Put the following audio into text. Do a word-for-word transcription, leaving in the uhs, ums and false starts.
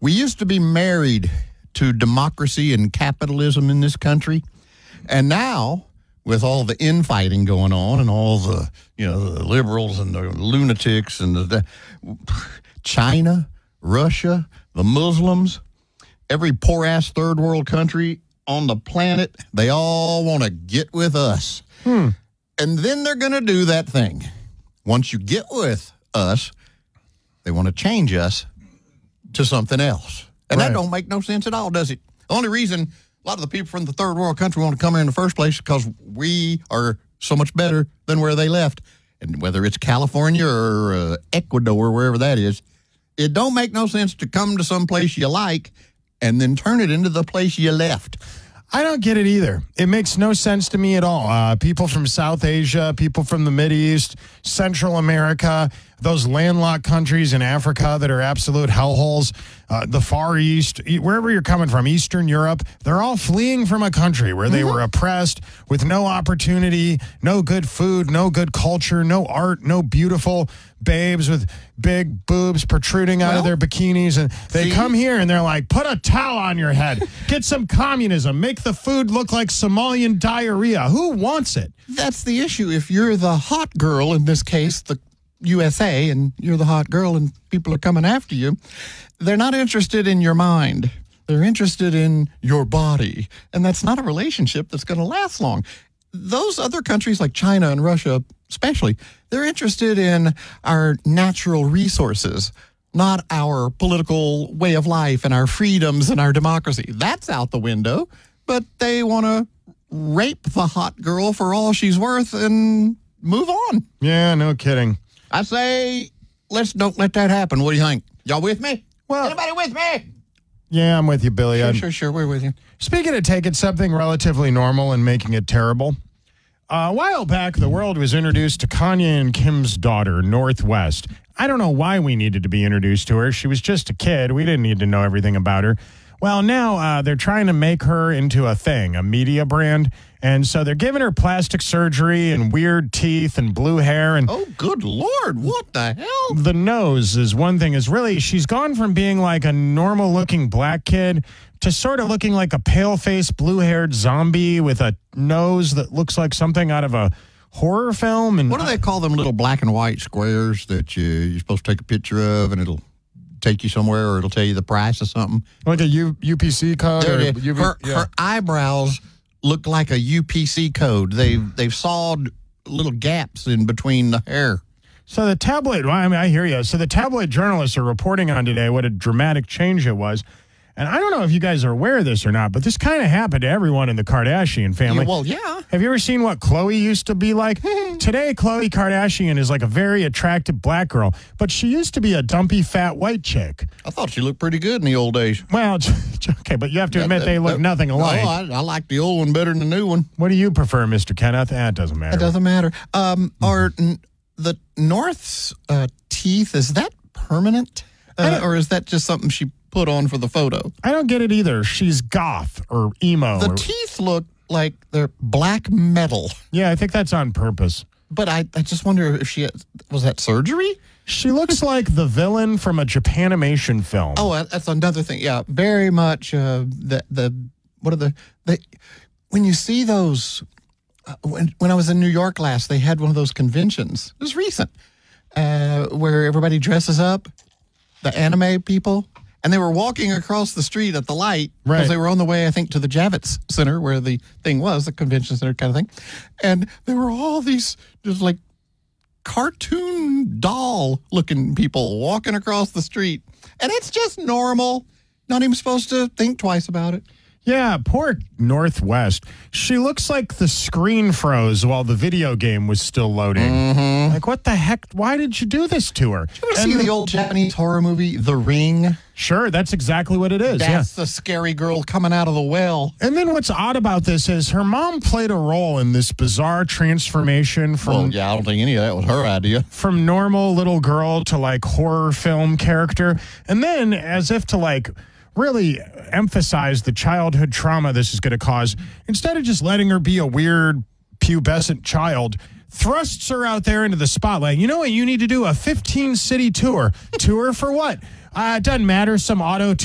We used to be married to democracy and capitalism in this country. And now, with all the infighting going on and all the, you know, the liberals and the lunatics and the, the China, Russia, the Muslims, every poor-ass third world country on the planet, they all want to get with us. Hmm. And then they're going to do that thing. Once you get with us, they want to change us to something else. And Right. that don't make no sense at all, does it? The only reason a lot of the people from the third world country want to come here in the first place is because we are so much better than where they left. And whether it's California or uh, Ecuador, wherever that is, it don't make no sense to come to some place you like and then turn it into the place you left. I don't get it either. It makes no sense to me at all. Uh, people from South Asia, people from the Mideast, Central America, those landlocked countries in Africa that are absolute hellholes, uh, the Far East, e- wherever you're coming from, Eastern Europe, they're all fleeing from a country where they were oppressed with no opportunity, no good food, no good culture, no art, no beautiful babes with big boobs protruding out Well, of their bikinis. And they see? come here and they're like, put a towel on your head, get some communism, make the food look like Somalian diarrhea. Who wants it? That's the issue. If you're the hot girl, in this case, the U S A, and you're the hot girl and people are coming after you, they're not interested in your mind. They're interested in your body. And that's not a relationship that's going to last long. Those other countries like China and Russia, especially, they're interested in our natural resources, not our political way of life and our freedoms and our democracy. That's out the window. But they want to rape the hot girl for all she's worth and move on. Yeah, no kidding. I say, let's don't let that happen. What do you think? Y'all with me? Well- Anybody with me? Yeah, I'm with you, Billy. Sure, I'm- sure, sure. We're with you. Speaking of taking something relatively normal and making it terrible, uh, a while back, the world was introduced to Kanye and Kim's daughter, Northwest. I don't know why we needed to be introduced to her. She was just a kid. We didn't need to know everything about her. Well, now uh, they're trying to make her into a thing, a media brand. And so they're giving her plastic surgery and weird teeth and blue hair. And Oh, good Lord. What the hell? the nose is one thing. Is really, she's gone from being like a normal-looking black kid to sort of looking like a pale-faced, blue-haired zombie with a nose that looks like something out of a horror film. And What do they call them little black and white squares that you, you're supposed to take a picture of and it'll take you somewhere or it'll tell you the price of something? Like a U- UPC code? There or it is. U V Her, yeah. her eyebrows look like a U P C code. They've, they've sawed little gaps in between the hair. So the tabloid, well, I mean, I hear you. So the tabloid journalists are reporting on today what a dramatic change it was. And I don't know if you guys are aware of this or not, but this kind of happened to everyone in the Kardashian family. Yeah, well, yeah. Have you ever seen what Khloe used to be like? Today, Khloe Kardashian is like a very attractive black girl, but she used to be a dumpy, fat white chick. I thought she looked pretty good in the old days. Well, okay, but you have to admit they look nothing alike. No, I, I like the old one better than the new one. What do you prefer, Mister Kenneth? Eh, it doesn't matter. It doesn't matter. Um, Are n- the North's uh, teeth, is that permanent? Uh, or is that just something she put on for the photo? I don't get it either. She's goth or emo. The or- teeth look like they're black metal. yeah, I think that's on purpose. But I, I just wonder if she had, was that surgery? She looks like the villain from a Japanimation film. Oh, uh, that's another thing. Yeah, very much. Uh, the the what are the they when you see those uh, when when I was in New York last, they had one of those conventions. It was recent, uh, where everybody dresses up, the anime people, and they were walking across the street at the light because Right. they were on the way, I think, to the Javits Center where the thing was, the convention center kind of thing, and there were all these just like cartoon doll looking people walking across the street, and it's just normal. Not even supposed to think twice about it. Yeah, poor Northwest. She looks like the screen froze while the video game was still loading. Mm-hmm. Like, what the heck? Why did you do this to her? You ever see the old Japanese horror movie The Ring? Sure, that's exactly what it is. Yeah. That's the scary girl coming out of the well. And then what's odd about this is her mom played a role in this bizarre transformation from Well, yeah, I don't think any of that was her idea. from normal little girl to like horror film character. And then as if to like really emphasize the childhood trauma this is going to cause, instead of just letting her be a weird pubescent child, thrusts her out there into the spotlight. You know what? You need to do a fifteen city tour. Tour for what? Uh, it doesn't matter. Some auto